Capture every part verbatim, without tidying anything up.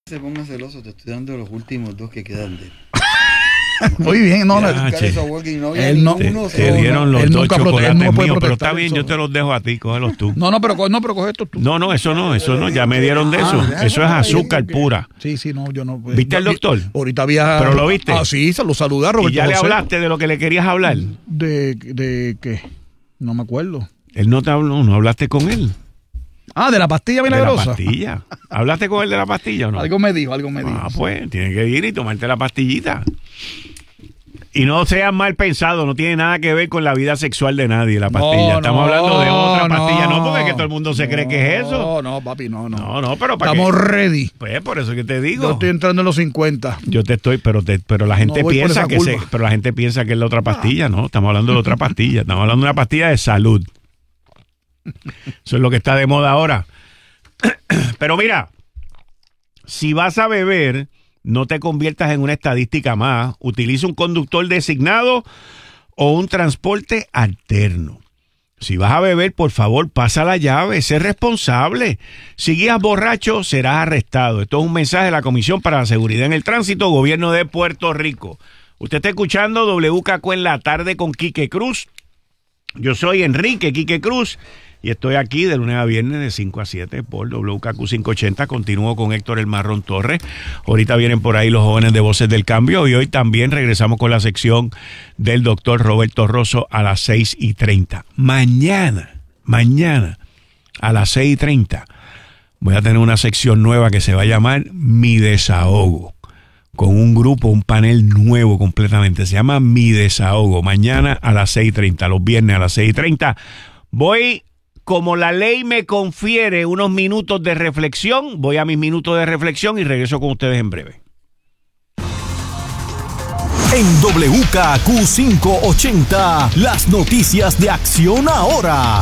Se ponga celoso, te estoy dando los últimos dos que quedan de él. Muy bien, no, no. Él no te, te dieron los él dos nunca chocolates él no puede míos, pero protestar está bien, eso. yo te los dejo a ti, cógelos tú. No, no, pero no, pero coge esto tú. No, no, eso no, eso no, ya me dieron de eso. Ah, Eso es azúcar sí, pura. Sí, sí, no, yo no. ¿Viste al doctor? Ahorita viaja. ¿Pero lo viste? Ah, sí, se lo saludé a Roberto ¿Y ya le José. hablaste de lo que le querías hablar? ¿De, de qué? No me acuerdo. Él no te habló, no hablaste con él. Ah, de la pastilla De milagrosa. la pastilla. ¿Hablaste con él de la pastilla o no? Algo me dijo, algo me dijo. Ah, pues, tienes que ir y tomarte la pastillita. Y no seas mal pensado, no tiene nada que ver con la vida sexual de nadie, la pastilla. No, Estamos no, hablando de otra pastilla, no, no, porque es que todo el mundo se no, cree que es eso. No, no, papi, no, no. No, no, pero para Estamos qué? ready. Pues por eso que te digo. Yo estoy entrando en los cincuenta. Yo te estoy, pero te, pero la gente No voy por piensa esa que se, curva. pero la gente piensa que es la otra pastilla, no, estamos hablando de otra pastilla, estamos hablando de una pastilla de salud. Eso es lo que está de moda ahora. Pero mira, si vas a beber, no te conviertas en una estadística más. Utiliza un conductor designado o un transporte alterno. Si vas a beber, por favor, pasa la llave, sé responsable. Si guías borracho, serás arrestado. Esto es un mensaje de la Comisión para la Seguridad en el Tránsito, Gobierno de Puerto Rico. Usted está escuchando W K Q en la tarde con Quique Cruz. Yo soy Enrique Quique Cruz y estoy aquí de lunes a viernes de cinco a siete por W K Q quinientos ochenta. Continúo con Héctor El Marrón Torres. Ahorita vienen por ahí los jóvenes de Voces del Cambio y hoy también regresamos con la sección del doctor Roberto Rosso a las seis y treinta. Mañana, mañana a las seis y treinta voy a tener una sección nueva que se va a llamar Mi Desahogo, con un grupo, un panel nuevo completamente. Se llama Mi Desahogo. Mañana a las seis y treinta, los viernes a las seis y treinta. Voy, como la ley me confiere, unos minutos de reflexión. Voy a mis minutos de reflexión y regreso con ustedes en breve. En W K Q quinientos ochenta, las noticias de Acción Ahora.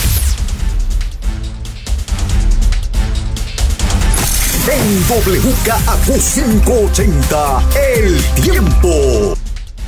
En W K Q quinientos ochenta, el tiempo.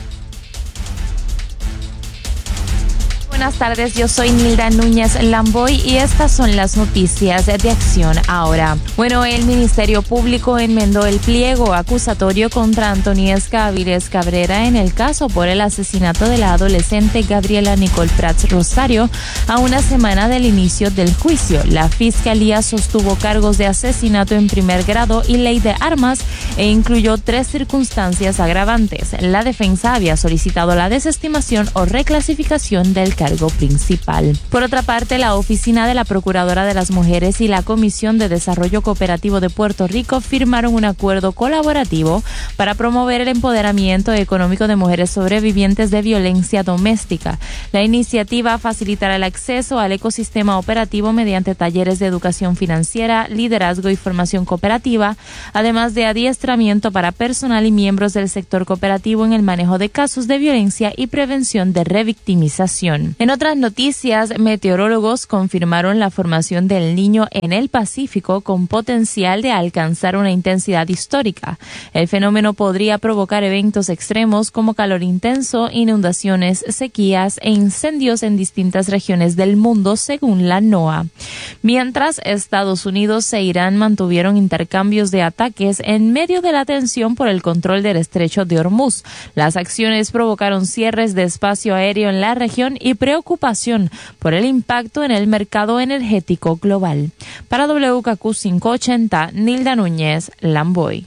Buenas tardes, yo soy Nilda Núñez Lamboy y estas son las noticias de Acción Ahora. Bueno, el Ministerio Público enmendó el pliego acusatorio contra Antoniesca Avilés Cabrera en el caso por el asesinato de la adolescente Gabriela Nicole Prats Rosario a una semana del inicio del juicio. La Fiscalía sostuvo cargos de asesinato en primer grado y ley de armas e incluyó tres circunstancias agravantes. La defensa había solicitado la desestimación o reclasificación del cargo principal. Por otra parte, la Oficina de la Procuradora de las Mujeres y la Comisión de Desarrollo Cooperativo de Puerto Rico firmaron un acuerdo colaborativo para promover el empoderamiento económico de mujeres sobrevivientes de violencia doméstica. La iniciativa facilitará el acceso al ecosistema operativo mediante talleres de educación financiera, liderazgo y formación cooperativa, además de adiestramiento para personal y miembros del sector cooperativo en el manejo de casos de violencia y prevención de revictimización. En otras noticias, meteorólogos confirmaron la formación del Niño en el Pacífico con potencial de alcanzar una intensidad histórica. El fenómeno podría provocar eventos extremos como calor intenso, inundaciones, sequías e incendios en distintas regiones del mundo, según la NOAA. Mientras, Estados Unidos e Irán mantuvieron intercambios de ataques en medio de la tensión por el control del estrecho de Hormuz. Las acciones provocaron cierres de espacio aéreo en la región y preocupación por el impacto en el mercado energético global. Para W K Q quinientos ochenta, Nilda Núñez Lamboy.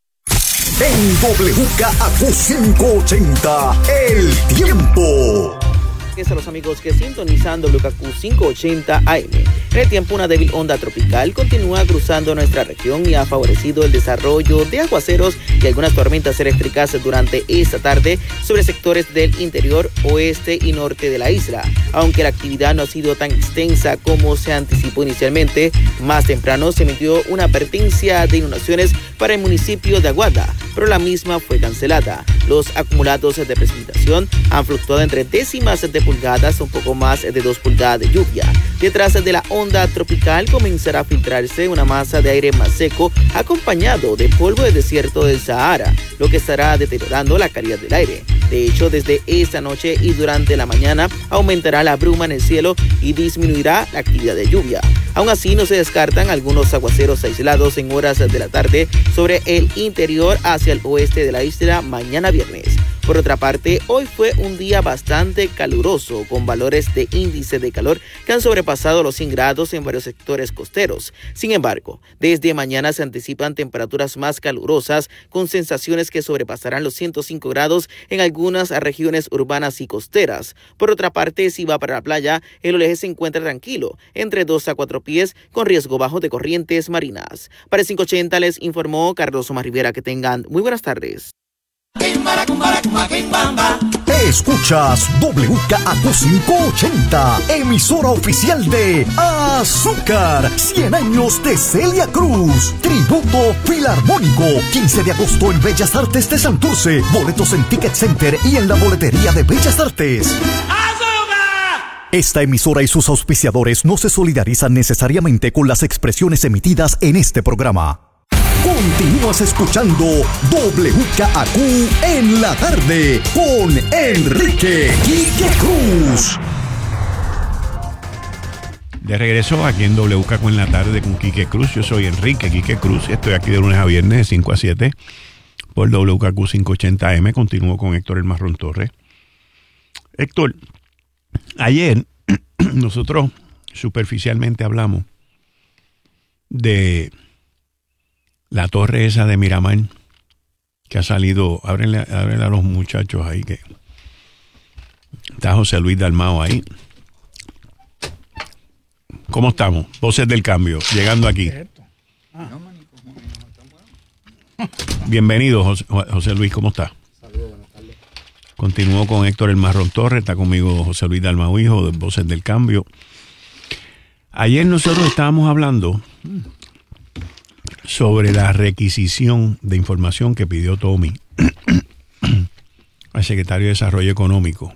En W K Q quinientos ochenta, el tiempo. A los amigos que sintonizan W K Q quinientos ochenta A M. En el tiempo, una débil onda tropical continúa cruzando nuestra región y ha favorecido el desarrollo de aguaceros y algunas tormentas eléctricas durante esta tarde sobre sectores del interior, oeste y norte de la isla. Aunque la actividad no ha sido tan extensa como se anticipó inicialmente, más temprano se emitió una advertencia de inundaciones para el municipio de Aguada, pero la misma fue cancelada. Los acumulados de precipitación han fluctuado entre décimas de pulgadas, un poco más de dos pulgadas de lluvia. Detrás de la onda tropical comenzará a filtrarse una masa de aire más seco acompañado de polvo de desierto del Sahara, lo que estará deteriorando la calidad del aire. De hecho, desde esta noche y durante la mañana aumentará la bruma en el cielo y disminuirá la actividad de lluvia. Aún así, no se descartan algunos aguaceros aislados en horas de la tarde sobre el interior hacia el oeste de la isla mañana viernes. Por otra parte, hoy fue un día bastante caluroso, con valores de índice de calor que han sobrepasado los cien grados en varios sectores costeros. Sin embargo, desde mañana se anticipan temperaturas más calurosas, con sensaciones que sobrepasarán los ciento cinco grados en algunas regiones urbanas y costeras. Por otra parte, si va para la playa, el oleaje se encuentra tranquilo, entre dos a cuatro pies, con riesgo bajo de corrientes marinas. Para el quinientos ochenta les informó Carlos Omar Rivera. Que tengan muy buenas tardes. Escuchas W K A Q quinientos ochenta, emisora oficial de Azúcar, cien años de Celia Cruz, tributo filarmónico, quince de agosto en Bellas Artes de Santurce, boletos en Ticket Center y en la boletería de Bellas Artes. ¡Azúcar! Esta emisora y sus auspiciadores no se solidarizan necesariamente con las expresiones emitidas en este programa. Continúas escuchando W K A Q en la tarde con Enrique Quique Cruz. De regreso aquí en W K A Q en la tarde con Quique Cruz. Yo soy Enrique Quique Cruz y estoy aquí de lunes a viernes de cinco a siete por W K A Q quinientos ochenta A M. Continúo con Héctor El Marrón Torres. Héctor, ayer nosotros superficialmente hablamos de la torre esa de Miramar que ha salido. Ábrenle, ábrenle a los muchachos ahí, que está José Luis Dalmao ahí. ¿Cómo estamos? Voces del Cambio, llegando aquí. Bienvenido, José, José Luis, ¿cómo está? Saludos, buenas tardes. Continúo con Héctor El Marrón Torres, está conmigo José Luis Dalmao, hijo de Voces del Cambio. Ayer nosotros estábamos hablando sobre la requisición de información que pidió Tommy al secretario de Desarrollo Económico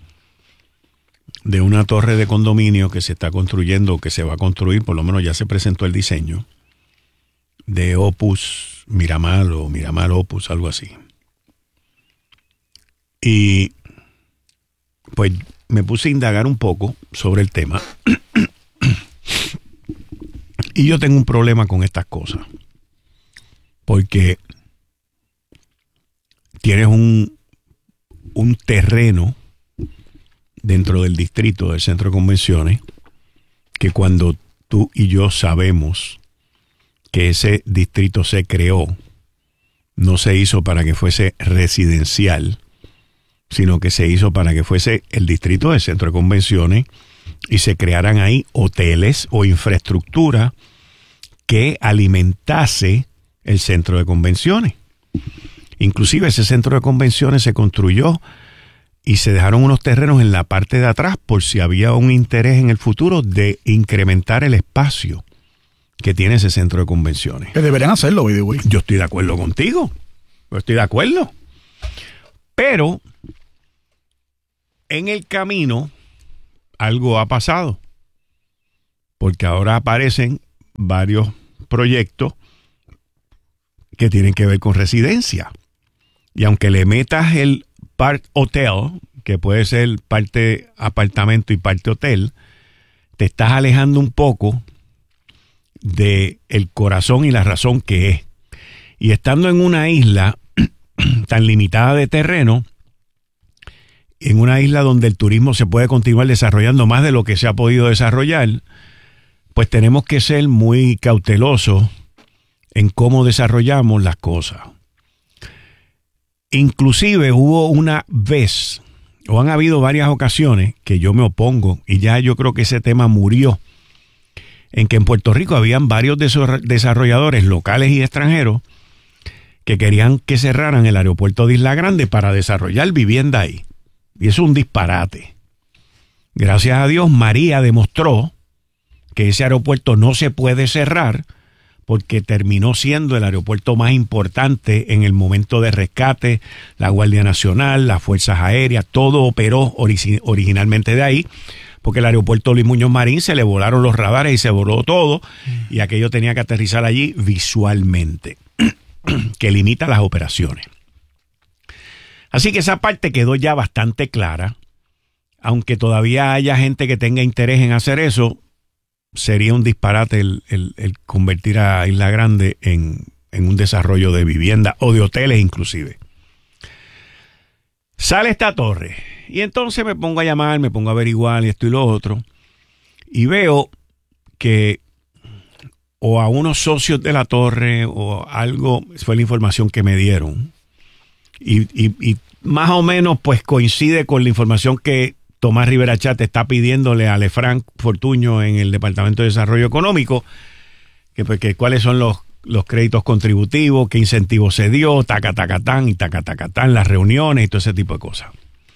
de una torre de condominio que se está construyendo, que se va a construir, por lo menos ya se presentó el diseño, de Opus Miramar o Miramar Opus, algo así. Y pues me puse a indagar un poco sobre el tema y yo tengo un problema con estas cosas. Porque tienes un, un terreno dentro del distrito del centro de convenciones que cuando tú y yo sabemos que ese distrito se creó, no se hizo para que fuese residencial, sino que se hizo para que fuese el distrito del centro de convenciones y se crearan ahí hoteles o infraestructura que alimentase el centro de convenciones. Inclusive ese centro de convenciones se construyó y se dejaron unos terrenos en la parte de atrás por si había un interés en el futuro de incrementar el espacio que tiene ese centro de convenciones. Que deberían hacerlo, güey. Yo estoy de acuerdo contigo. Yo estoy de acuerdo. Pero en el camino algo ha pasado. Porque ahora aparecen varios proyectos que tienen que ver con residencia. Y aunque le metas el part hotel, que puede ser parte apartamento y parte hotel, te estás alejando un poco de el corazón y la razón que es. Y estando en una isla tan limitada de terreno, en una isla donde el turismo se puede continuar desarrollando más de lo que se ha podido desarrollar, pues tenemos que ser muy cautelosos en cómo desarrollamos las cosas. Inclusive hubo una vez, o han habido varias ocasiones, que yo me opongo, y ya yo creo que ese tema murió, en que en Puerto Rico habían varios desarrolladores locales y extranjeros que querían que cerraran el aeropuerto de Isla Grande para desarrollar vivienda ahí. Y eso es un disparate. Gracias a Dios, María demostró que ese aeropuerto no se puede cerrar porque terminó siendo el aeropuerto más importante en el momento de rescate. La Guardia Nacional, las Fuerzas Aéreas, todo operó ori- originalmente de ahí, porque el aeropuerto Luis Muñoz Marín se le volaron los radares y se voló todo, y aquello tenía que aterrizar allí visualmente, que limita las operaciones. Así que esa parte quedó ya bastante clara, aunque todavía haya gente que tenga interés en hacer eso. sería un disparate el, el, el convertir a Isla Grande en, en un desarrollo de vivienda o de hoteles inclusive. Sale esta torre y entonces me pongo a llamar, me pongo a averiguar y esto y lo otro y veo que o a unos socios de la torre o algo, fue la información que me dieron y, y, y más o menos pues coincide con la información que Tomás Rivera Chat está pidiéndole a Lefranc Fortuño en el Departamento de Desarrollo Económico, que, pues, que cuáles son los, los créditos contributivos, qué incentivos se dio, taca, taca, tan y taca, taca, tan, las reuniones y todo ese tipo de cosas.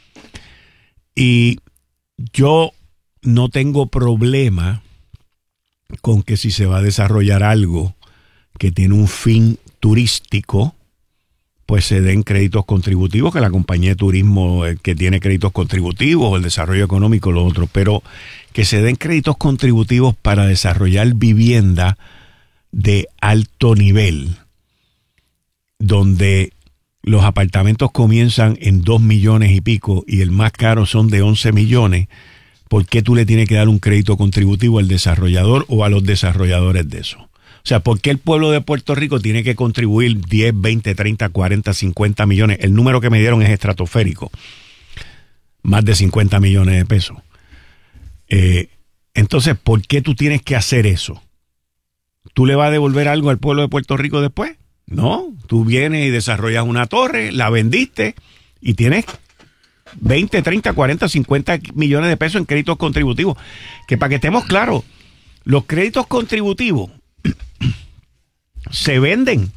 Y yo no tengo problema con que si se va a desarrollar algo que tiene un fin turístico, pues se den créditos contributivos, que la compañía de turismo eh, que tiene créditos contributivos, el desarrollo económico, lo otro, pero que se den créditos contributivos para desarrollar vivienda de alto nivel, donde los apartamentos comienzan en dos millones y pico y el más caro son de once millones, ¿por qué tú le tienes que dar un crédito contributivo al desarrollador o a los desarrolladores de eso? O sea, ¿por qué el pueblo de Puerto Rico tiene que contribuir diez, veinte, treinta, cuarenta, cincuenta millones? El número que me dieron es estratosférico. Más de cincuenta millones de pesos. Eh, entonces, ¿por qué tú tienes que hacer eso? ¿Tú le vas a devolver algo al pueblo de Puerto Rico después? No. Tú vienes y desarrollas una torre, la vendiste y tienes veinte, treinta, cuarenta, cincuenta millones de pesos en créditos contributivos. Que para que estemos claros, los créditos contributivos se venden.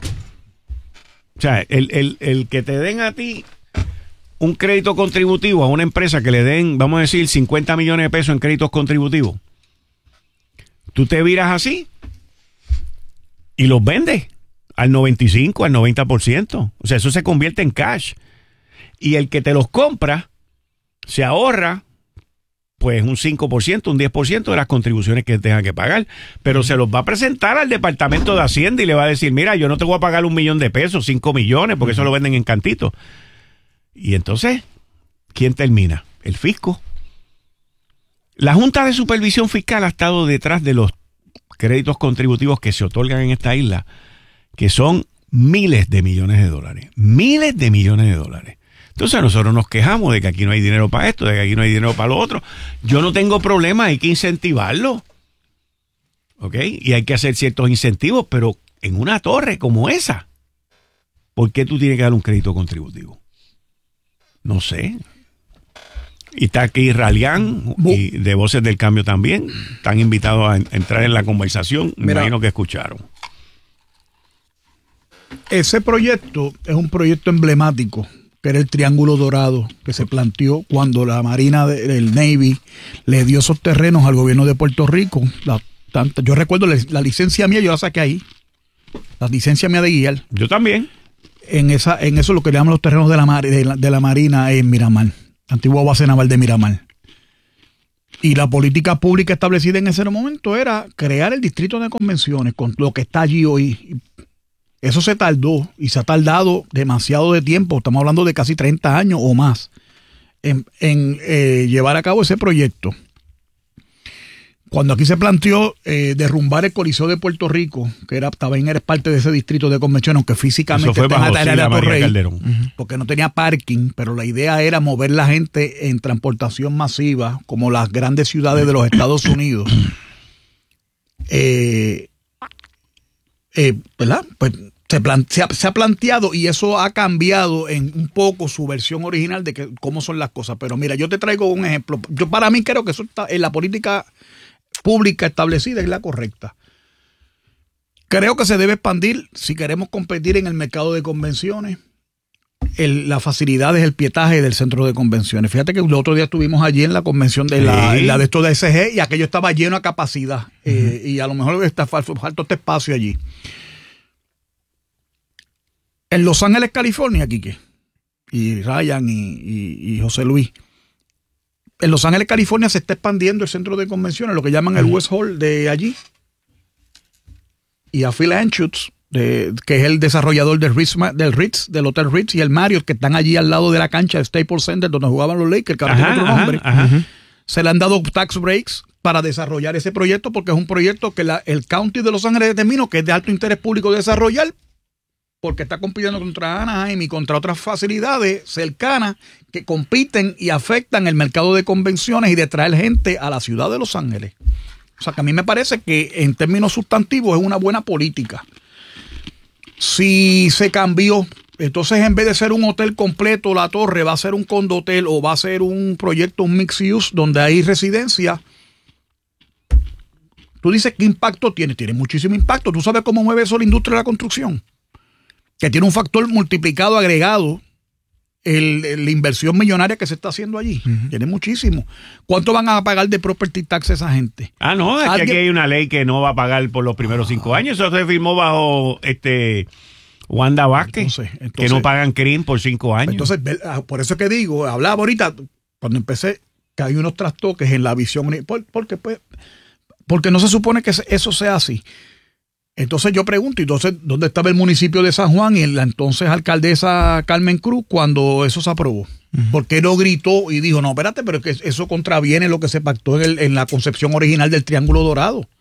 O sea, el, el, el que te den a ti un crédito contributivo a una empresa que le den, vamos a decir, cincuenta millones de pesos en créditos contributivos, tú te viras así y los vendes al noventa y cinco, al noventa por ciento. O sea, eso se convierte en cash. Y el que te los compra se ahorra pues un cinco por ciento, un diez por ciento de las contribuciones que tenga que pagar, pero se los va a presentar al Departamento de Hacienda y le va a decir, mira, yo no te voy a pagar un millón de pesos, cinco millones, porque eso lo venden en cantitos. Y entonces, ¿quién termina? El fisco. La Junta de Supervisión Fiscal ha estado detrás de los créditos contributivos que se otorgan en esta isla, que son miles de millones de dólares, miles de millones de dólares. Entonces nosotros nos quejamos de que aquí no hay dinero para esto, de que aquí no hay dinero para lo otro. Yo no tengo problema, hay que incentivarlo. ¿Ok? Y hay que hacer ciertos incentivos, pero en una torre como esa, ¿por qué tú tienes que dar un crédito contributivo? No sé. Y está aquí Ralián y de Voces del Cambio también. Están invitados a entrar en la conversación. Me Mira, imagino que escucharon. Ese proyecto es un proyecto emblemático, que era el Triángulo Dorado, que se planteó cuando la Marina del Navy le dio esos terrenos al gobierno de Puerto Rico. La, tanta, yo recuerdo la, la licencia mía, yo la saqué ahí. La licencia mía de guiar. Yo también. En esa, en eso lo que le llaman los terrenos de la, mar, de la, de la Marina en Miramar, antigua base naval de Miramar. Y la política pública establecida en ese momento era crear el distrito de convenciones con lo que está allí hoy. Eso se tardó y se ha tardado demasiado de tiempo, estamos hablando de casi treinta años o más, en, en eh, llevar a cabo ese proyecto. Cuando aquí se planteó eh, derrumbar el Coliseo de Puerto Rico, que era también era parte de ese distrito de convenciones, aunque físicamente eso fue bajo está en la Torrey, Calderón, porque no tenía parking, pero la idea era mover la gente en transportación masiva, como las grandes ciudades de los Estados Unidos. Eh, eh, ¿verdad? Pues se, plan, se, ha, se ha planteado y eso ha cambiado en un poco su versión original de que, cómo son las cosas. Pero mira, yo te traigo un ejemplo. Yo para mí creo que eso está en la política pública establecida es la correcta. Creo que se debe expandir si queremos competir en el mercado de convenciones. El, las facilidades, el pietaje del centro de convenciones. Fíjate que el otro día estuvimos allí en la convención de la, sí. la de esto de S G y aquello estaba lleno a capacidad. Uh-huh. eh, y a lo mejor está falta este espacio allí. En Los Ángeles, California, Quique, y Ryan y, y, y José Luis. En Los Ángeles, California se está expandiendo el centro de convenciones, lo que llaman uh-huh. el West Hall de allí. Y a Phil Anschutz, de, que es el desarrollador del Ritz, del Ritz, del Hotel Ritz y el Marriott, que están allí al lado de la cancha del Staples Center donde jugaban los Lakers, que ahora tiene otro nombre. Ajá, ajá. Se le han dado tax breaks para desarrollar ese proyecto, porque es un proyecto que la, el County de Los Ángeles determinó que es de alto interés público desarrollar, porque está compitiendo contra Anaheim y contra otras facilidades cercanas que compiten y afectan el mercado de convenciones y de traer gente a la ciudad de Los Ángeles. O sea, que a mí me parece que en términos sustantivos es una buena política. Si se cambió, entonces en vez de ser un hotel completo, la torre va a ser un condotel o va a ser un proyecto, un mixed use, donde hay residencia. Tú dices, ¿qué impacto tiene? Tiene muchísimo impacto. ¿Tú sabes cómo mueve eso la industria de la construcción? Que tiene un factor multiplicado agregado, el, el, la inversión millonaria que se está haciendo allí. Uh-huh. Tiene muchísimo. ¿Cuánto van a pagar de property tax esa gente? Ah, no, es que aquí hay una ley que no va a pagar por los primeros ah. cinco años. Eso se firmó bajo este Wanda Vázquez, entonces, entonces, que no pagan C R I M por cinco años. Entonces, por eso que digo, hablaba ahorita, cuando empecé, que hay unos trastoques en la visión, por, porque, pues, porque no se supone que eso sea así. Entonces yo pregunto, entonces, ¿dónde estaba el municipio de San Juan y la entonces alcaldesa Carmen Cruz cuando eso se aprobó? Uh-huh. ¿Por qué no gritó y dijo, no, espérate, pero que eso contraviene lo que se pactó en, el, en la concepción original del Triángulo Dorado? O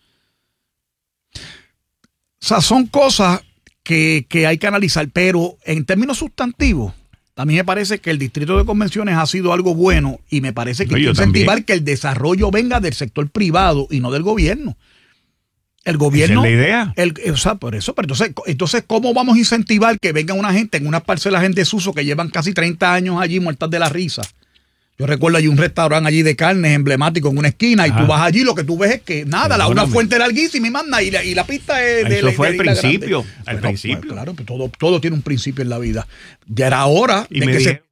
sea, son cosas que, que hay que analizar, pero en términos sustantivos, a mí me parece que el distrito de convenciones ha sido algo bueno y me parece que no, hay que incentivar también que el desarrollo venga del sector privado y no del gobierno. El gobierno. Esa es la idea. El, o sea, por eso, pero entonces, entonces, ¿cómo vamos a incentivar que venga una gente en unas parcelas en desuso que llevan casi treinta años allí muertas de la risa? Yo recuerdo hay un restaurante allí de carnes emblemático en una esquina. Ajá. Y tú vas allí, lo que tú ves es que nada, la, una fuente larguísima y manda, y la, y la pista es de Eso de, fue de, al de principio. Al bueno, principio. Pues, claro, pues todo, todo tiene un principio en la vida. Ya era hora y de me que dije, se.